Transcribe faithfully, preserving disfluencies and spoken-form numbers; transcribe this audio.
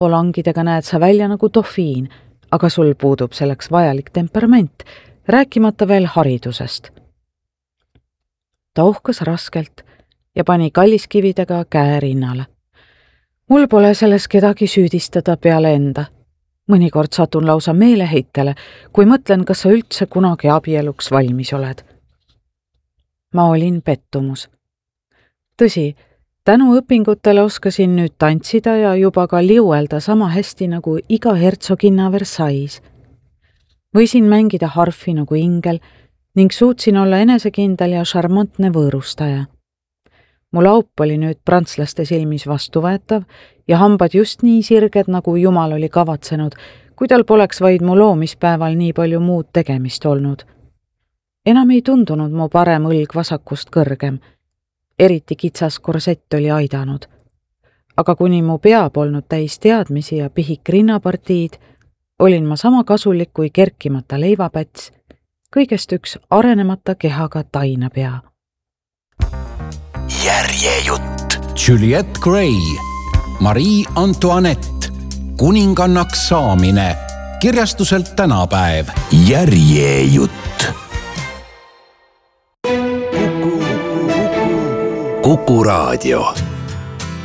langidega näed sa välja nagu dofiin, aga sul puudub selleks vajalik temperament, rääkimata veel haridusest. Ta ohkas raskelt ja pani kalliskividega käe rinnale. Mul pole selles kedagi süüdistada peale enda. Mõnikord satun lausa meeleheitele, kui mõtlen, kas sa üldse kunagi abieluks valmis oled. Ma olin pettumus. Tõsi, tänu õpingutele oskasin nüüd tantsida ja juba ka liuelda sama hästi nagu iga hertsoginna Versailles. Võisin mängida harfi nagu ingel ning suutsin olla enesekindel ja šarmantne võõrustaja. Mu laup oli nüüd prantslaste silmis vastuvõetav ja hambad just nii sirged, nagu Jumal oli kavatsenud, kui tal poleks vaid mu loomispäeval nii palju muud tegemist olnud. Enam ei tundunud mu parem õlg vasakust kõrgem. Eriti kitsas korsett oli aidanud. Aga kuni mu pea polnud täis teadmisi ja pihik rinnapartiid, olin ma sama kasulik kui kerkimata leivapäts, kõigest üks arenemata kehaga tainapea. Järjejutt. Juliette Gray, Marie Antoinette, kuningannaks saamine, kirjastuselt tänapäev. Järjejutt. Kuku Raadio.